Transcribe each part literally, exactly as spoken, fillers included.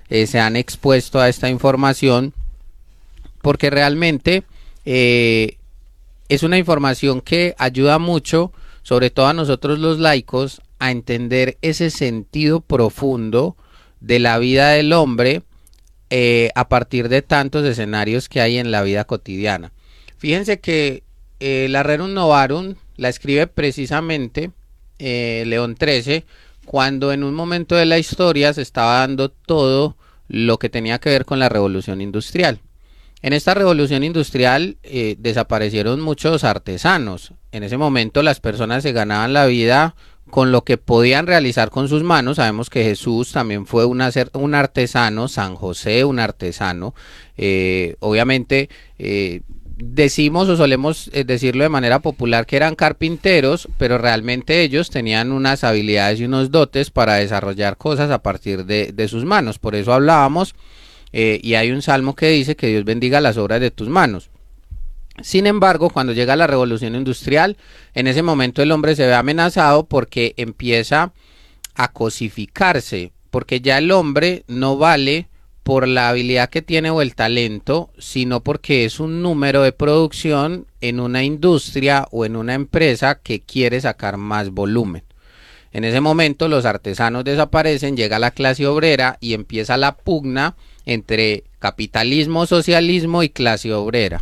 eh, se han expuesto a esta información, porque realmente eh, es una información que ayuda mucho, sobre todo a nosotros los laicos, a entender ese sentido profundo de la vida del hombre eh, a partir de tantos escenarios que hay en la vida cotidiana. Fíjense que eh, la Rerum Novarum la escribe precisamente eh, León trece, cuando en un momento de la historia se estaba dando todo lo que tenía que ver con la revolución industrial. En esta revolución industrial eh, desaparecieron muchos artesanos. En ese momento las personas se ganaban la vida con lo que podían realizar con sus manos. Sabemos que Jesús también fue una, un artesano, San José un artesano. Eh, obviamente eh, decimos o solemos decirlo de manera popular que eran carpinteros, pero realmente ellos tenían unas habilidades y unos dotes para desarrollar cosas a partir de, de sus manos. Por eso hablábamos. Eh, y hay un salmo que dice que Dios bendiga las obras de tus manos. Sin embargo, cuando llega la revolución industrial, en ese momento el hombre se ve amenazado porque empieza a cosificarse, porque ya el hombre no vale por la habilidad que tiene o el talento, sino porque es un número de producción en una industria o en una empresa que quiere sacar más volumen. En ese momento los artesanos desaparecen, llega la clase obrera y empieza la pugna entre capitalismo, socialismo y clase obrera.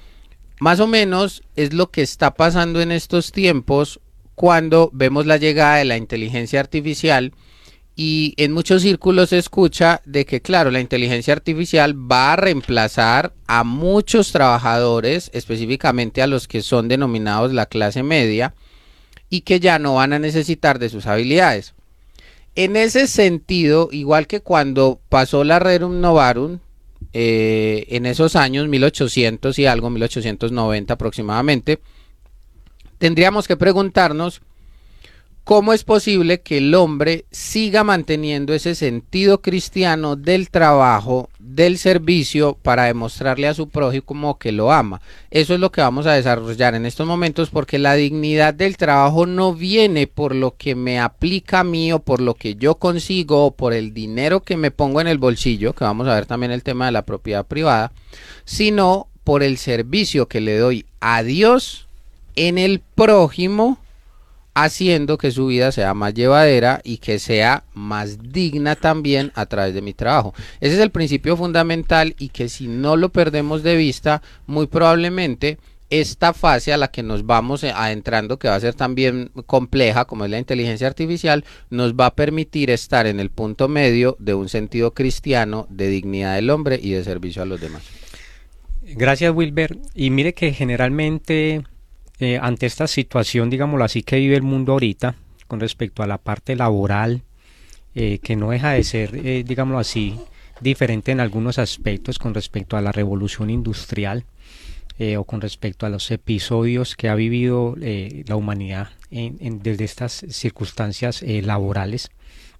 Más o menos es lo que está pasando en estos tiempos cuando vemos la llegada de la inteligencia artificial, y en muchos círculos se escucha de que, claro, la inteligencia artificial va a reemplazar a muchos trabajadores, específicamente a los que son denominados la clase media, y que ya no van a necesitar de sus habilidades. En ese sentido, igual que cuando pasó la Rerum Novarum, eh, en esos años, mil ochocientos y algo, mil ochocientos noventa aproximadamente, tendríamos que preguntarnos cómo es posible que el hombre siga manteniendo ese sentido cristiano del trabajo, del servicio, para demostrarle a su prójimo que lo ama. Eso es lo que vamos a desarrollar en estos momentos, porque la dignidad del trabajo no viene por lo que me aplica a mí o por lo que yo consigo o por el dinero que me pongo en el bolsillo, que vamos a ver también el tema de la propiedad privada, sino por el servicio que le doy a Dios en el prójimo, haciendo que su vida sea más llevadera y que sea más digna también a través de mi trabajo. Ese es el principio fundamental, y que si no lo perdemos de vista, muy probablemente esta fase a la que nos vamos adentrando, que va a ser también compleja, como es la inteligencia artificial, nos va a permitir estar en el punto medio de un sentido cristiano de dignidad del hombre y de servicio a los demás. Gracias, Wilber. Y mire que generalmente Eh, ante esta situación, digámoslo así, que vive el mundo ahorita con respecto a la parte laboral, eh, que no deja de ser, eh, digámoslo así, diferente en algunos aspectos con respecto a la revolución industrial, eh, o con respecto a los episodios que ha vivido eh, la humanidad en, en, desde estas circunstancias eh, laborales.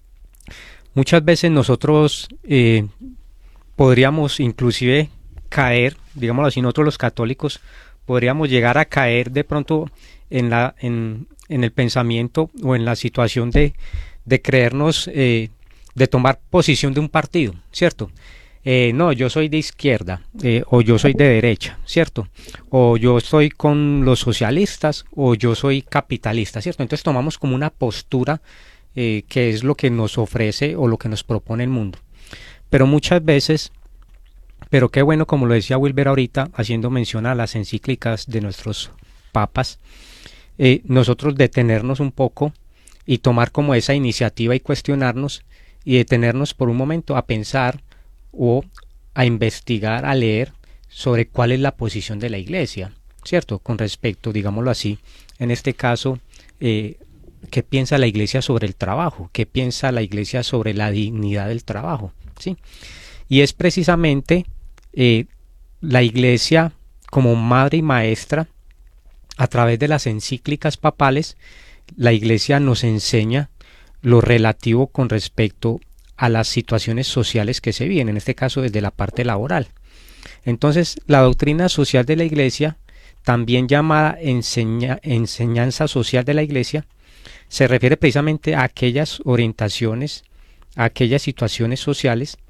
Muchas veces nosotros eh, podríamos inclusive caer, digámoslo así, nosotros los católicos podríamos llegar a caer de pronto en, la, en, en el pensamiento o en la situación de, de creernos, eh, de tomar posición de un partido, ¿cierto? Eh, no, yo soy de izquierda, eh, o yo soy de derecha, ¿cierto? O yo estoy con los socialistas, o yo soy capitalista, ¿cierto? Entonces tomamos como una postura eh, que es lo que nos ofrece o lo que nos propone el mundo. Pero muchas veces... Pero qué bueno, como lo decía Wilber ahorita, haciendo mención a las encíclicas de nuestros papas, eh, nosotros detenernos un poco y tomar como esa iniciativa y cuestionarnos y detenernos por un momento a pensar o a investigar, a leer sobre cuál es la posición de la Iglesia, ¿cierto? Con respecto, digámoslo así, en este caso, eh, ¿qué piensa la Iglesia sobre el trabajo? ¿Qué piensa la Iglesia sobre la dignidad del trabajo? ¿Sí? Y es precisamente eh, la Iglesia como madre y maestra, a través de las encíclicas papales, la Iglesia nos enseña lo relativo con respecto a las situaciones sociales que se viven, en este caso desde la parte laboral. Entonces, la doctrina social de la Iglesia, también llamada enseña, enseñanza social de la Iglesia, se refiere precisamente a aquellas orientaciones, a aquellas situaciones sociales